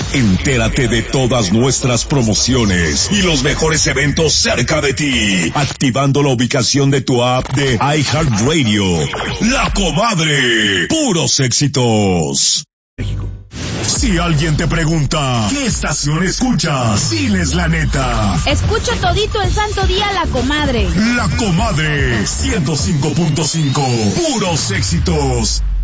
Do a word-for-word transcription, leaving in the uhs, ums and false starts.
Entérate de todas nuestras promociones y los mejores eventos cerca de ti, activando la ubicación de tu app de iHeartRadio. La Comadre, puros éxitos. Si alguien te pregunta, ¿qué estación escuchas? Diles la neta. Escucho todito el santo día La Comadre. La Comadre, ciento cinco punto cinco, puros éxitos.